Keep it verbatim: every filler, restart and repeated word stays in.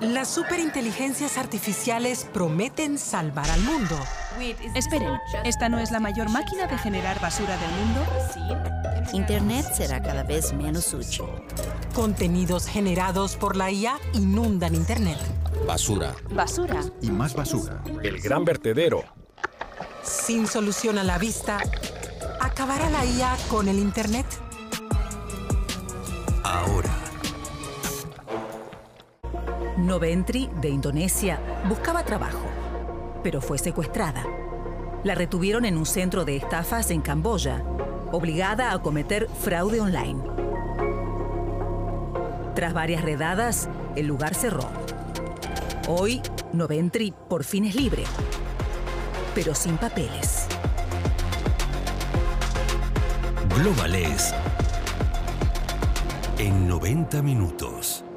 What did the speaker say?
Las superinteligencias artificiales prometen salvar al mundo. Esperen, ¿esta no es la mayor máquina de generar basura del mundo? Internet será cada vez menos útil. Contenidos generados por la I A inundan Internet. Basura. Basura. Y más basura. El gran vertedero. Sin solución a la vista, ¿acabará la I A con el Internet? Ahora. Noventri, de Indonesia, buscaba trabajo, pero fue secuestrada. La retuvieron en un centro de estafas en Camboya, obligada a cometer fraude online. Tras varias redadas, el lugar cerró. Hoy, Noventri por fin es libre, pero sin papeles. Global es en noventa minutos.